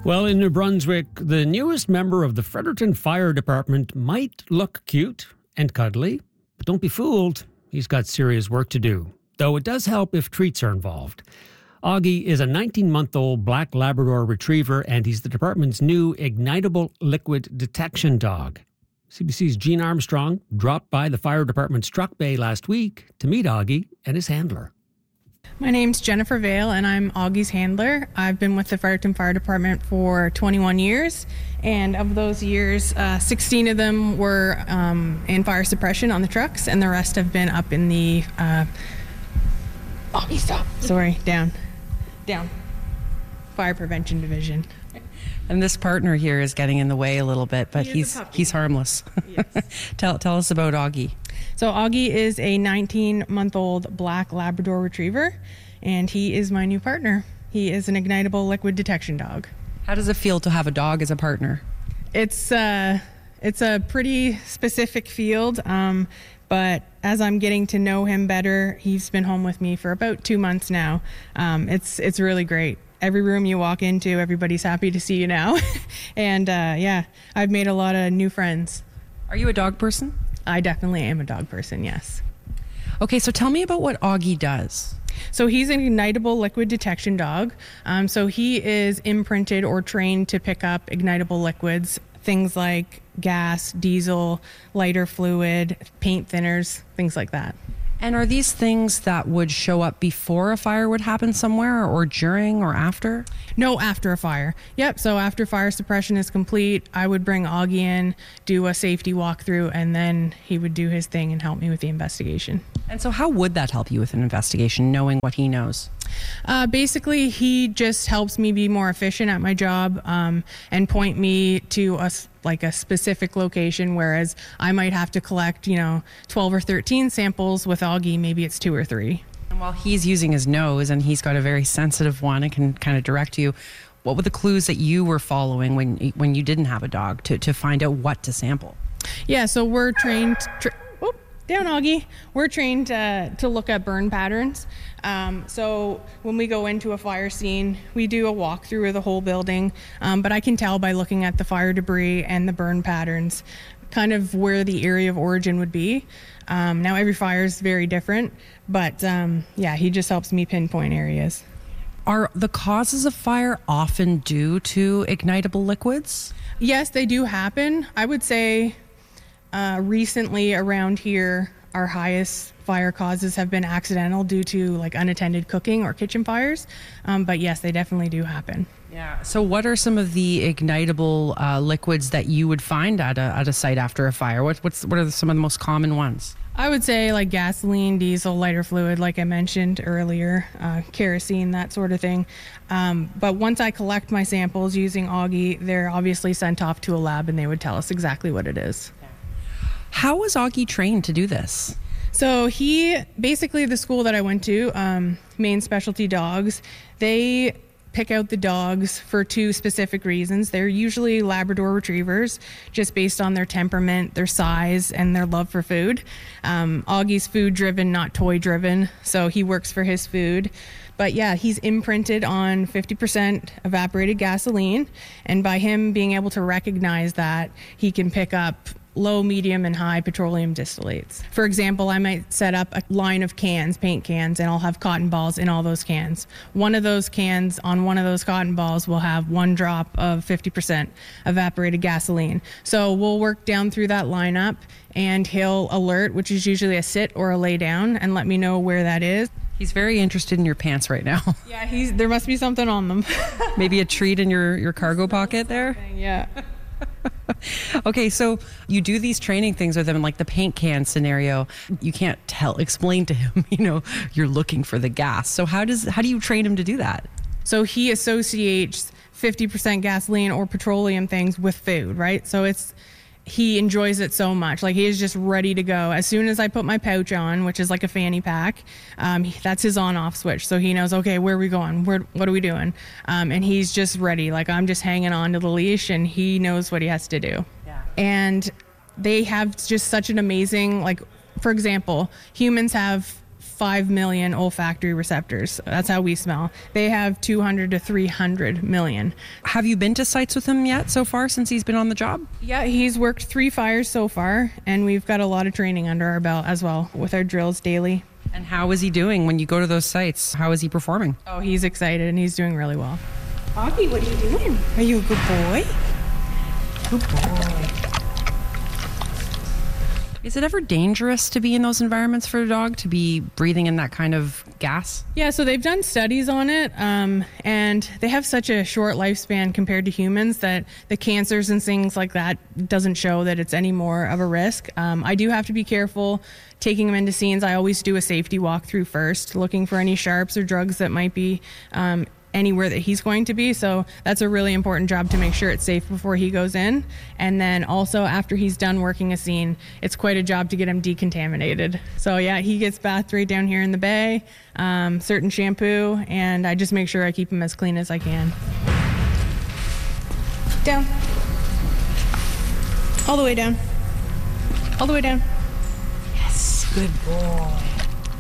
Well, in New Brunswick, the newest member of the Fredericton Fire Department might look cute and cuddly, but don't be fooled. He's got serious work to do, though it does help if treats are involved. Augie is a 19-month-old black Labrador retriever, and he's the department's new ignitable liquid detection dog. CBC's Jean Armstrong dropped by the fire department's truck bay last week to meet Augie and his handler. My name's Jennifer Vale, and I'm Augie's handler. I've been with the Fredericton Fire Department for 21 years, and of those years, 16 of them were in fire suppression on the trucks, and the rest have been up in the... Augie, stop. Sorry, down. Fire Prevention Division. And this partner here is getting in the way a little bit, but he's harmless. Yes. Tell us about Augie. So Augie is a 19-month-old black Labrador retriever, and he is my new partner. He is an ignitable liquid detection dog. How does it feel to have a dog as a partner? It's a pretty specific field, but as I'm getting to know him better, he's been home with me for about 2 months now. It's really great. Every room you walk into, everybody's happy to see you now. And I've made a lot of new friends. Are you a dog person? I definitely am a dog person, yes. Okay, so tell me about what Augie does. So he's an ignitable liquid detection dog. So he is imprinted or trained to pick up ignitable liquids, things like gas, diesel, lighter fluid, paint thinners, things like that. And are these things that would show up before a fire would happen somewhere, or during or after? No, after a fire. Yep, so after fire suppression is complete, I would bring Augie in, do a safety walkthrough, and then he would do his thing and help me with the investigation. And so how would that help you with an investigation, knowing what he knows? Basically, he just helps me be more efficient at my job and point me to a specific location, whereas I might have to collect, 12 or 13 samples. With Augie, maybe it's 2 or 3. And while he's using his nose and he's got a very sensitive one and can kind of direct you, what were the clues that you were following when you didn't have a dog to find out what to sample? Yeah, so we're trained... Down, Augie. We're trained to look at burn patterns. So when we go into a fire scene, we do a walkthrough of the whole building. But I can tell by looking at the fire debris and the burn patterns kind of where the area of origin would be. Now, every fire is very different. But he just helps me pinpoint areas. Are the causes of fire often due to ignitable liquids? Yes, they do happen. I would say... recently around here, our highest fire causes have been accidental due to unattended cooking or kitchen fires. But yes, they definitely do happen. Yeah. So what are some of the ignitable liquids that you would find at a site after a fire? What are some of the most common ones? I would say gasoline, diesel, lighter fluid, like I mentioned earlier, kerosene, that sort of thing. But once I collect my samples using Augie, they're obviously sent off to a lab and they would tell us exactly what it is. How was Augie trained to do this? So the school that I went to, Maine Specialty Dogs, they pick out the dogs for 2 specific reasons. They're usually Labrador retrievers, just based on their temperament, their size, and their love for food. Augie's food-driven, not toy-driven, so he works for his food. But yeah, he's imprinted on 50% evaporated gasoline, and by him being able to recognize that, he can pick up low, medium, and high petroleum distillates. For example, I might set up a line of cans, paint cans, and I'll have cotton balls in all those cans. One of those cans on one of those cotton balls will have 1 drop of 50% evaporated gasoline. So we'll work down through that lineup, and he'll alert, which is usually a sit or a lay down, and let me know where that is. He's very interested in your pants right now. Yeah, there must be something on them. Maybe a treat in your cargo pocket there? Yeah. Okay, so you do these training things with him, like the paint can scenario. You can't explain to him, you're looking for the gas. So how do you train him to do that? So he associates 50% gasoline or petroleum things with food, right? So he enjoys it so much. He is just ready to go. As soon as I put my pouch on, which is like a fanny pack, that's his on-off switch. So he knows, okay, where are we going? What are we doing? And he's just ready. I'm just hanging on to the leash, and he knows what he has to do. Yeah. And they have just such an amazing, for example, humans have 5 million olfactory receptors. That's how we smell. They have 200 to 300 million. Have you been to sites with him yet so far since he's been on the job? Yeah, he's worked 3 fires so far, and we've got a lot of training under our belt as well with our drills daily. And how is he doing when you go to those sites? How is he performing? Oh, he's excited and he's doing really well. Augie, what are you doing? Are you a good boy? Good boy. Is it ever dangerous to be in those environments for a dog, to be breathing in that kind of gas? Yeah, so they've done studies on it, and they have such a short lifespan compared to humans that the cancers and things like that doesn't show that it's any more of a risk. I do have to be careful taking them into scenes. I always do a safety walkthrough first, looking for any sharps or drugs that might be anywhere that he's going to be. So that's a really important job to make sure it's safe before he goes in. And then also after he's done working a scene, it's quite a job to get him decontaminated. So yeah, he gets bathed right down here in the bay, certain shampoo, and I just make sure I keep him as clean as I can. Down. All the way down. All the way down. Yes, good boy.